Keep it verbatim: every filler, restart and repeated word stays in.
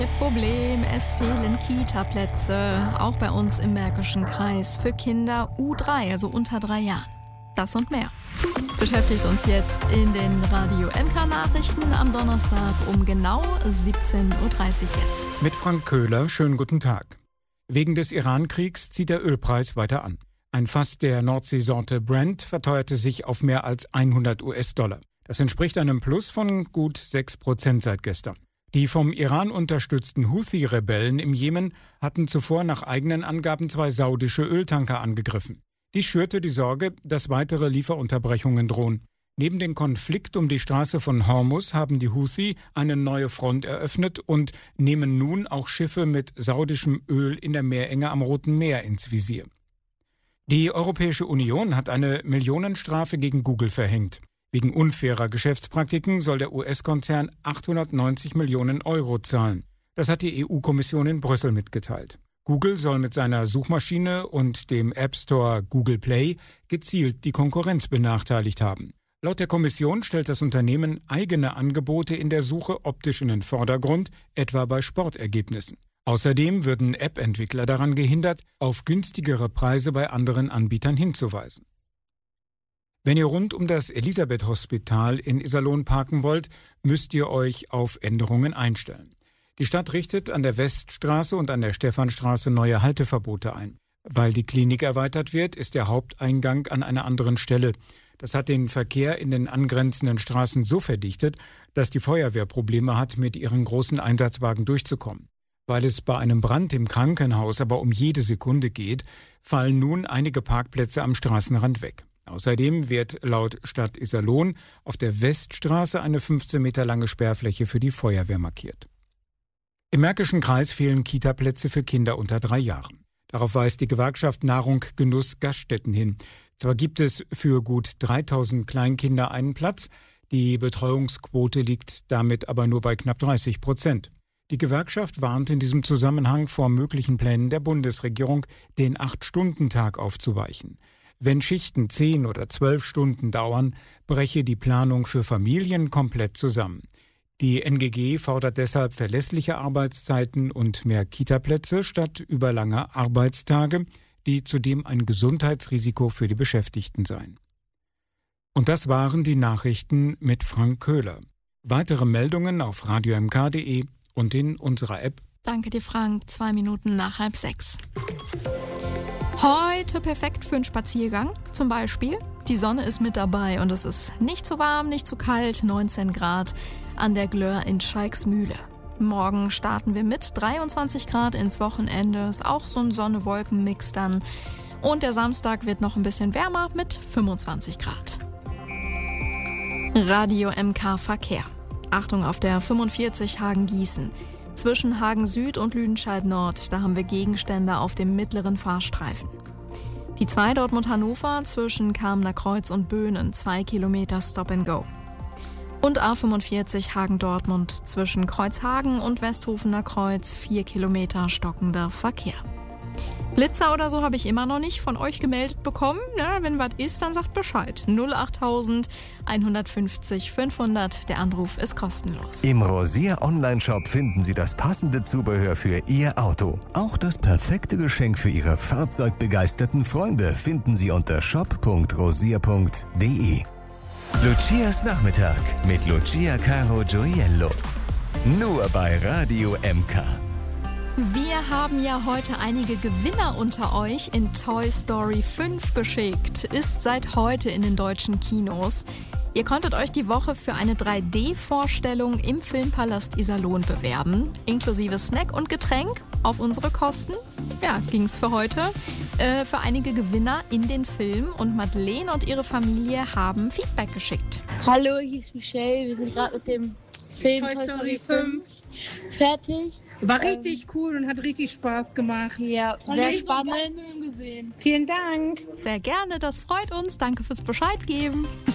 Problem, es fehlen Kita-Plätze, auch bei uns im Märkischen Kreis, für Kinder U drei, also unter drei Jahren. Das und mehr beschäftigt uns jetzt in den Radio M K-Nachrichten am Donnerstag um genau siebzehn Uhr dreißig jetzt. Mit Frank Köhler, schönen guten Tag. Wegen des Iran-Kriegs zieht der Ölpreis weiter an. Ein Fass der Nordseesorte Brent verteuerte sich auf mehr als hundert US-Dollar. Das entspricht einem Plus von gut sechs Prozent seit gestern. Die vom Iran unterstützten Houthi-Rebellen im Jemen hatten zuvor nach eigenen Angaben zwei saudische Öltanker angegriffen. Dies schürte die Sorge, dass weitere Lieferunterbrechungen drohen. Neben dem Konflikt um die Straße von Hormuz haben die Houthi eine neue Front eröffnet und nehmen nun auch Schiffe mit saudischem Öl in der Meerenge am Roten Meer ins Visier. Die Europäische Union hat eine Millionenstrafe gegen Google verhängt. Wegen unfairer Geschäftspraktiken soll der U S-Konzern achthundertneunzig Millionen Euro zahlen. Das hat die E U-Kommission in Brüssel mitgeteilt. Google soll mit seiner Suchmaschine und dem App Store Google Play gezielt die Konkurrenz benachteiligt haben. Laut der Kommission stellt das Unternehmen eigene Angebote in der Suche optisch in den Vordergrund, etwa bei Sportergebnissen. Außerdem würden App-Entwickler daran gehindert, auf günstigere Preise bei anderen Anbietern hinzuweisen. Wenn ihr rund um das Elisabeth-Hospital in Iserlohn parken wollt, müsst ihr euch auf Änderungen einstellen. Die Stadt richtet an der Weststraße und an der Stephanstraße neue Halteverbote ein. Weil die Klinik erweitert wird, ist der Haupteingang an einer anderen Stelle. Das hat den Verkehr in den angrenzenden Straßen so verdichtet, dass die Feuerwehr Probleme hat, mit ihren großen Einsatzwagen durchzukommen. Weil es bei einem Brand im Krankenhaus aber um jede Sekunde geht, fallen nun einige Parkplätze am Straßenrand weg. Außerdem wird laut Stadt Iserlohn auf der Weststraße eine fünfzehn Meter lange Sperrfläche für die Feuerwehr markiert. Im Märkischen Kreis fehlen Kita-Plätze für Kinder unter drei Jahren. Darauf weist die Gewerkschaft Nahrung Genuss Gaststätten hin. Zwar gibt es für gut dreitausend Kleinkinder einen Platz, die Betreuungsquote liegt damit aber nur bei knapp dreißig Prozent. Die Gewerkschaft warnt in diesem Zusammenhang vor möglichen Plänen der Bundesregierung, den Acht-Stunden-Tag aufzuweichen. Wenn Schichten zehn oder zwölf Stunden dauern, breche die Planung für Familien komplett zusammen. Die N G G fordert deshalb verlässliche Arbeitszeiten und mehr Kitaplätze statt überlanger Arbeitstage, die zudem ein Gesundheitsrisiko für die Beschäftigten seien. Und das waren die Nachrichten mit Frank Köhler. Weitere Meldungen auf radio m k punkt d e und in unserer App. Danke dir, Frank. Zwei Minuten nach halb sechs. Heute perfekt für einen Spaziergang, zum Beispiel. Die Sonne ist mit dabei und es ist nicht zu warm, nicht zu kalt, neunzehn Grad an der Glör in Schalksmühle. Morgen starten wir mit dreiundzwanzig Grad ins Wochenende, ist auch so ein Sonne-Wolken-Mix dann. Und der Samstag wird noch ein bisschen wärmer mit fünfundzwanzig Grad. Radio M K Verkehr. Achtung auf der fünfundvierzig Hagen-Gießen. Zwischen Hagen Süd und Lüdenscheid Nord, da haben wir Gegenstände auf dem mittleren Fahrstreifen. Die zwei Dortmund-Hannover zwischen Kamener Kreuz und Böhnen, zwei Kilometer Stop and Go. Und A fünfundvierzig Hagen-Dortmund zwischen Kreuzhagen und Westhofener Kreuz, vier Kilometer stockender Verkehr. Blitzer oder so habe ich immer noch nicht von euch gemeldet bekommen. Ja, wenn was ist, dann sagt Bescheid. null acht null null eins fünf null fünfhundert. Der Anruf ist kostenlos. Im Rosier Online-Shop finden Sie das passende Zubehör für Ihr Auto. Auch das perfekte Geschenk für Ihre fahrzeugbegeisterten Freunde finden Sie unter shop punkt rosier punkt d e. Lucias Nachmittag mit Lucia Caro Gioiello. Nur bei Radio M K. Wir haben ja heute einige Gewinner unter euch in Toy Story fünf geschickt. Ist seit heute in den deutschen Kinos. Ihr konntet euch die Woche für eine drei D-Vorstellung im Filmpalast Iserlohn bewerben, inklusive Snack und Getränk auf unsere Kosten. Ja, ging's für heute. Äh, für einige Gewinner in den Film und Madeleine und ihre Familie haben Feedback geschickt. Hallo, hier ist Michelle. Wir sind gerade mit dem Film Toy Story fünf fertig. War richtig cool und hat richtig Spaß gemacht. Ja, sehr spannend. Vielen Dank. Sehr gerne, das freut uns. Danke fürs Bescheid geben.